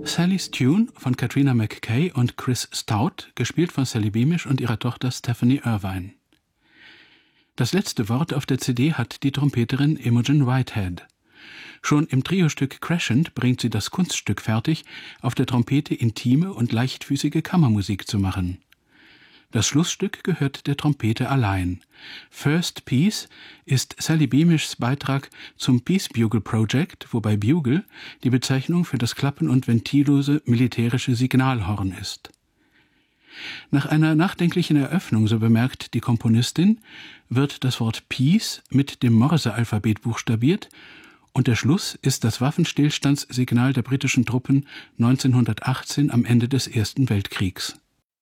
Sally's Tune von Katrina McKay und Chris Stout, gespielt von Sally Beamish und ihrer Tochter Stephanie Irvine. Das letzte Wort auf der CD hat die Trompeterin Imogen Whitehead. Schon im Triostück Crescent bringt sie das Kunststück fertig, auf der Trompete intime und leichtfüßige Kammermusik zu machen. Das Schlussstück gehört der Trompete allein. First Piece ist Sally Beamishs Beitrag zum Peace Bugle Project, wobei Bugle die Bezeichnung für das klappen- und ventillose militärische Signalhorn ist. Nach einer nachdenklichen Eröffnung, so bemerkt die Komponistin, wird das Wort Peace mit dem Morse-Alphabet buchstabiert und der Schluss ist das Waffenstillstandssignal der britischen Truppen 1918 am Ende des Ersten Weltkriegs.